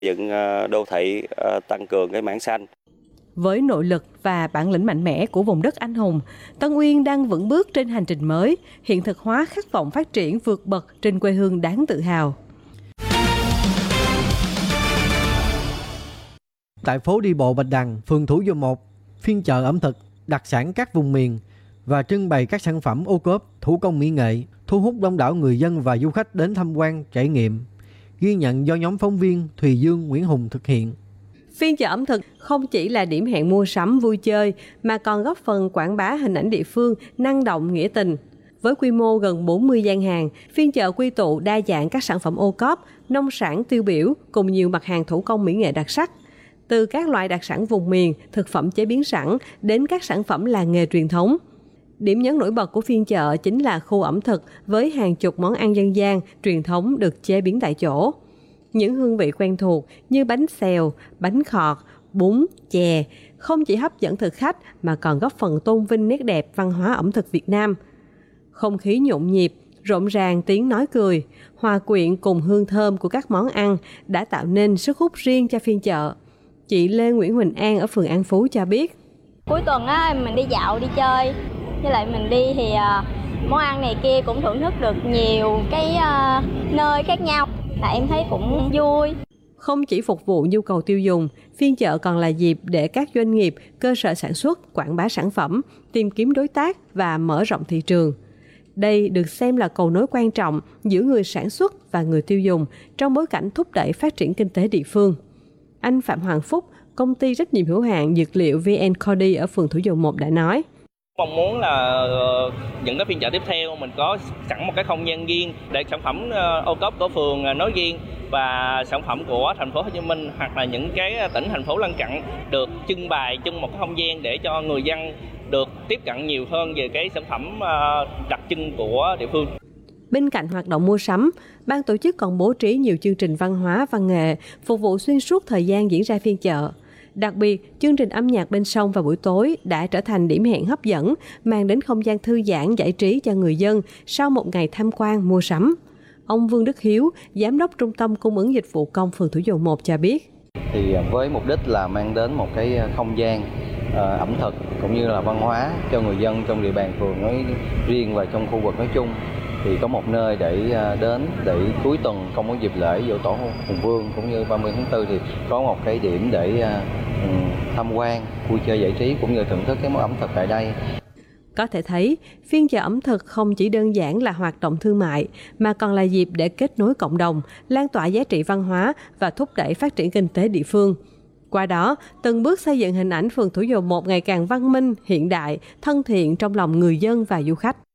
dựng đô thị, tăng cường cái mảng xanh. Với nội lực và bản lĩnh mạnh mẽ của vùng đất anh hùng, Tân Uyên đang vững bước trên hành trình mới, hiện thực hóa khát vọng phát triển vượt bậc trên quê hương đáng tự hào. Tại phố đi bộ Bạch Đằng, phường Thủ Dầu Một, phiên chợ ẩm thực, đặc sản các vùng miền và trưng bày các sản phẩm ô cốp, thủ công mỹ nghệ, thu hút đông đảo người dân và du khách đến tham quan, trải nghiệm. Ghi nhận do nhóm phóng viên Thùy Dương, Nguyễn Hùng thực hiện. Phiên chợ ẩm thực không chỉ là điểm hẹn mua sắm vui chơi mà còn góp phần quảng bá hình ảnh địa phương năng động nghĩa tình. Với quy mô gần 40 gian hàng, phiên chợ quy tụ đa dạng các sản phẩm ô cốp, nông sản tiêu biểu cùng nhiều mặt hàng thủ công mỹ nghệ đặc sắc. Từ các loại đặc sản vùng miền, thực phẩm chế biến sẵn đến các sản phẩm làng nghề truyền thống. Điểm nhấn nổi bật của phiên chợ chính là khu ẩm thực với hàng chục món ăn dân gian, truyền thống được chế biến tại chỗ. Những hương vị quen thuộc như bánh xèo, bánh khọt, bún, chè không chỉ hấp dẫn thực khách mà còn góp phần tôn vinh nét đẹp văn hóa ẩm thực Việt Nam. Không khí nhộn nhịp, rộn ràng tiếng nói cười, hòa quyện cùng hương thơm của các món ăn đã tạo nên sức hút riêng cho phiên chợ. Chị Lê Nguyễn Huỳnh An ở phường An Phú cho biết. Cuối tuần á, mình đi dạo, đi chơi, với lại mình đi thì món ăn này kia cũng thưởng thức được nhiều cái nơi khác nhau, tại em thấy cũng vui. Không chỉ phục vụ nhu cầu tiêu dùng, phiên chợ còn là dịp để các doanh nghiệp, cơ sở sản xuất, quảng bá sản phẩm, tìm kiếm đối tác và mở rộng thị trường. Đây được xem là cầu nối quan trọng giữa người sản xuất và người tiêu dùng trong bối cảnh thúc đẩy phát triển kinh tế địa phương. Anh Phạm Hoàng Phúc, công ty trách nhiệm hữu hạn dược liệu VN Cody ở phường Thủ Dầu Một đã nói. Mong muốn là những cái phiên chợ tiếp theo mình có sẵn một cái không gian riêng để sản phẩm ô cốp của phường nói riêng và sản phẩm của thành phố Hồ Chí Minh hoặc là những cái tỉnh thành phố lân cận được trưng bày chung một cái không gian để cho người dân được tiếp cận nhiều hơn về cái sản phẩm đặc trưng của địa phương. Bên cạnh hoạt động mua sắm, ban tổ chức còn bố trí nhiều chương trình văn hóa, văn nghệ phục vụ xuyên suốt thời gian diễn ra phiên chợ. Đặc biệt, chương trình âm nhạc bên sông vào buổi tối đã trở thành điểm hẹn hấp dẫn, mang đến không gian thư giãn giải trí cho người dân sau một ngày tham quan mua sắm. Ông Vương Đức Hiếu, Giám đốc Trung tâm Cung ứng Dịch vụ Công phường Thủ Dầu Một cho biết. Thì với mục đích là mang đến một cái không gian ẩm thực cũng như là văn hóa cho người dân trong địa bàn phường nói riêng và trong khu vực nói chung, thì có một nơi để đến để cuối tuần không có dịp lễ Dỗ Tổ Hùng Vương cũng như 30 tháng 4 thì có một cái điểm để tham quan, vui chơi giải trí cũng như thưởng thức cái món ẩm thực tại đây. Có thể thấy, phiên chợ ẩm thực không chỉ đơn giản là hoạt động thương mại mà còn là dịp để kết nối cộng đồng, lan tỏa giá trị văn hóa và thúc đẩy phát triển kinh tế địa phương. Qua đó, từng bước xây dựng hình ảnh phường Thủ Dầu Một ngày càng văn minh, hiện đại, thân thiện trong lòng người dân và du khách.